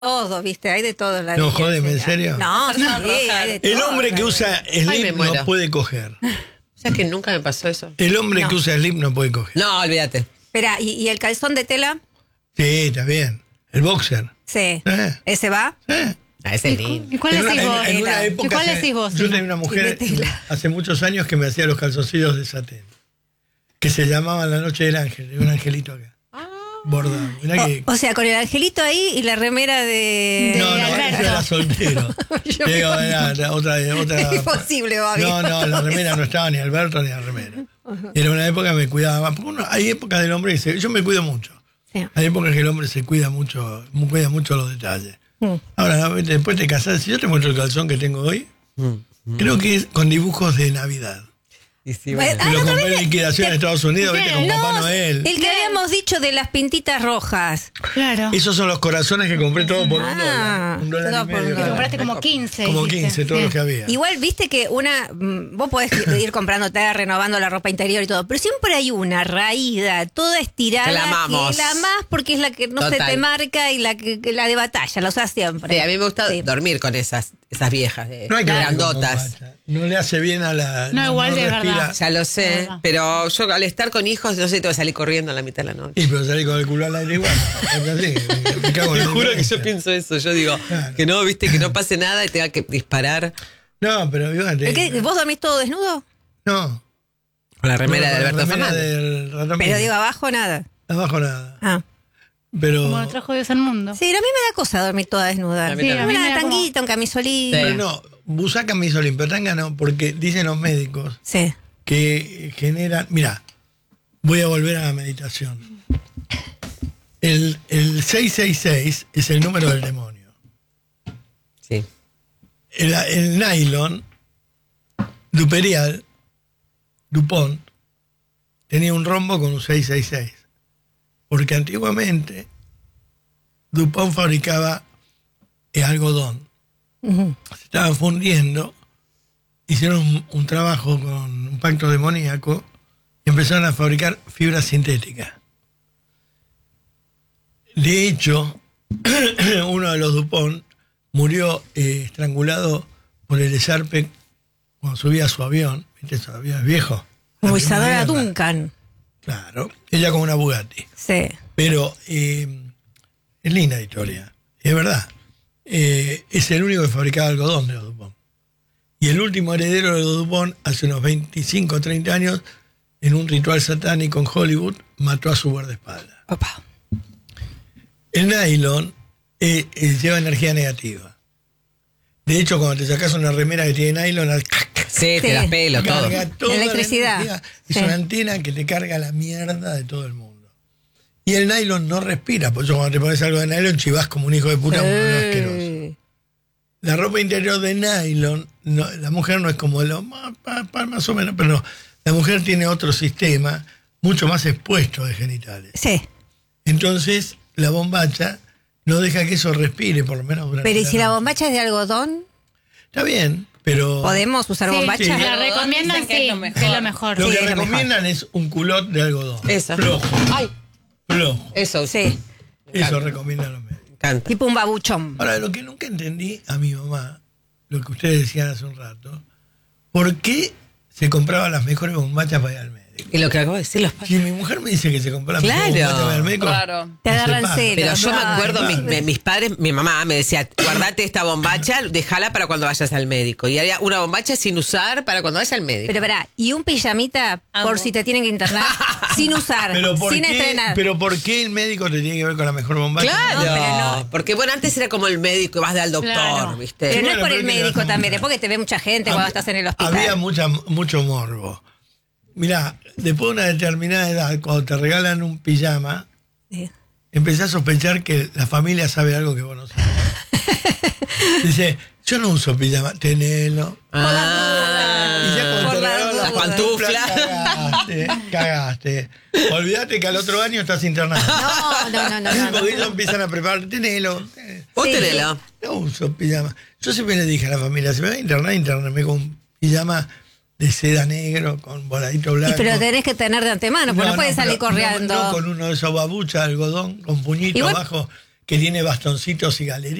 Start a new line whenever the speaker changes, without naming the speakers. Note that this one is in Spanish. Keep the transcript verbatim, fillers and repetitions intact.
todo, ¿viste? Hay de todo en la
No,
vigencia.
jódeme, ¿en serio?
No, sí, hay de todo.
El hombre que usa
Ay, me
slip
muero.
no puede coger.
O sea que nunca me pasó eso.
El hombre
No.
que usa slip no puede coger.
No, olvídate.
Espera, ¿y, y el calzón de tela?
Sí, está bien. El boxer.
Sí.
Eh.
¿Ese va?
Eh.
Ah, ese es lindo.
¿Y cuál
En una-
decís vos?
en- en una
¿Y
época
cuál
hace-
decís vos,
Yo
Sima?
tenía una mujer
Y de tela.
hace muchos años que me hacía los calzoncillos de satén, que se llamaban La Noche del Ángel, de un angelito acá. Bordado. Mirá que-
O, o sea, con el angelito ahí y la remera de...
no, no,
de
ese
Alberto.
era soltero.
Yo
Digo,
me-
era, era otra, otra.
Es imposible, Bobby.
No, no, la remera no estaba ni Alberto ni la remera. Era una época que me cuidaba más. Porque uno- hay épocas del hombre que se, yo me cuido mucho.
Sí.
Hay épocas que el hombre se cuida mucho, cuida mucho los detalles.
Mm.
Ahora, ¿no? Después te casás. Si yo te muestro el calzón que tengo hoy, creo que es con dibujos de Navidad.
Y sí,
Bueno,
bueno.
Ah,
Que lo
la otra
compré
vez
en
te-
liquidación en Estados Unidos, viste, con
No,
Papá Noel.
el que habíamos dicho de las pintitas rojas.
Claro.
Esos son los corazones que compré todos por un
Ah,
dólar. Un dólar
todo
y
por
medio.
un
Que
cada
compraste
uno.
como quince.
Como
dijiste.
quince, todos
Sí.
los que había.
Igual, viste que una. mm, Vos podés ir comprándote, renovando la ropa interior y todo, pero siempre hay una raída, toda estirada.
Que la amamos.
Que la amás porque es la que no se
Total.
te marca y la que, que la de batalla, la usás siempre.
Sí, a mí me gusta
Sí.
dormir con esas, esas viejas, de,
No hay que dormir con
grandotas.
bombacha. No le hace bien a la.
No, igual de
respira.
verdad.
Ya lo sé,
Verdad.
pero yo al estar con hijos, no sé, tengo que salir corriendo a la mitad de la noche.
Y pero salí con el culo al aire igual. Es así, me- me cago en
Te
la
juro que
diferencia.
yo pienso eso, yo digo,
Claro.
que no, viste, que no pase nada y tenga que disparar
No, pero fíjate.
¿El qué? ¿Vos dormís todo desnudo?
No.
con la remera
No,
de
con la
Alberto
remera
Fernández.
del ratón
Pero
Midas.
digo, abajo nada.
Abajo nada.
Ah.
Pero.
Como lo trajo Dios al mundo.
Sí, a mí me da cosa dormir toda desnuda.
A mí
Sí, a mí me
Una
da como-
tanguita, un camisolín.
Sí.
Pero no, busaca misolín, pero tanga no, porque dicen los médicos
Sí.
que generan. Mira, voy a volver a la meditación. El, el seiscientos sesenta y seis es el número del demonio.
Sí.
El, el nylon, Duperial, Dupont, tenía un rombo con un seiscientos sesenta y seis. Porque antiguamente Dupont fabricaba el algodón.
Ujú.
Se estaban fundiendo, hicieron un, un trabajo con un pacto demoníaco y empezaron a fabricar fibras sintéticas. De hecho, uno de los Dupont murió eh, estrangulado por el Sharpe cuando subía a su avión. ¿Viste? Su avión es viejo.
Como
La Primera
Isadora
Guerra.
Duncan.
Claro, ella con una Bugatti.
Sí.
Pero eh, es linda la historia, es verdad. Eh, es el único que fabricaba algodón de los Dupont. Y el último heredero de los Dupont, hace unos veinticinco o treinta años, en un ritual satánico en Hollywood, mató a su guardaespaldas.
Opa.
El nylon eh, eh, lleva energía negativa. De hecho, cuando te sacas una remera que tiene nylon, al-
Sí, te
Sí.
das pelo, todo.
carga toda la
Electricidad.
energía. Es
Sí.
una antena que te carga la mierda de todo el mundo. Y el nylon no respira, por eso cuando te pones algo de nylon chivas como un hijo de puta, un olor asqueroso.
Eh,
La ropa interior de nylon, no, la mujer no es como el hombre, pa- pa- más o menos, pero no. La mujer tiene otro sistema mucho más expuesto de genitales.
Sí.
Entonces, la bombacha no deja que eso respire, por lo menos durante
Pero ¿y si la
noche.
bombacha es de algodón?
Está bien, pero
¿Podemos usar
Sí,
bombacha?
sí.
La recomiendan,
Dicen que
sí,
es lo mejor.
que es lo mejor.
lo
Sí,
que
es lo mejor.
recomiendan es un culot de algodón.
Eso.
Flojo,
Ay,
flojo.
eso.
Sí.
Eso recomiendan los médicos.
Canta.
Tipo un babuchón.
Ahora, lo que nunca entendí a mi mamá, lo que ustedes decían hace un rato, ¿por qué se compraban las mejores bombachas para ir al médico?
Y lo que acabo de decir los padres.
Si mi mujer me dice que se compra las
Claro.
mejores bombachas para ir al médico,
Claro.
Te
no
agarran
se paga.
celo.
Pero yo me
Ay,
acuerdo,
no.
mis, me- mis padres, mi mamá me decía, guardate esta bombacha, déjala para cuando vayas al médico. Y había una bombacha sin usar para cuando vayas al médico.
Pero verá, y un pijamita
Amo.
por si te tienen que internar, sin usar,
Pero ¿por,
sin
qué,
estrenar.
pero ¿por qué el médico te tiene que ver con la mejor bombacha?
Claro,
No, pero no.
porque bueno, antes era como el médico, vas al doctor,
Claro.
¿viste?
Pero no
Bueno,
es por
pero
el
es que
médico
la-
también, es porque te ve mucha gente
Hab-
cuando estás en el hospital.
Había mucha, mucho morbo. Mirá, después de una determinada edad, cuando te regalan un pijama,
Sí.
empecé a sospechar que la familia sabe algo que vos no sabés. Dice, yo no uso pijama, tenelo.
Ah,
Y ya cuando
por
te
las
regalan
las
dudas.
pantuflas.
Cagaste, cagaste. Olvídate que al otro año estás internado.
No, no, no, no. no,
Porque
no.
ellos empiezan a preparar, tenelo.
Vos
Sí.
tenelo.
No uso pijama. Yo siempre le dije a la familia, si me voy a internar, internarme con un pijama de seda negro, con voladito
Y
blanco.
pero tenés que tener de antemano, porque no, puedes salir
pero
corriendo.
No, no con uno de esos babuchas de algodón, con puñito
Igual-
abajo, que tiene bastoncitos y galerías.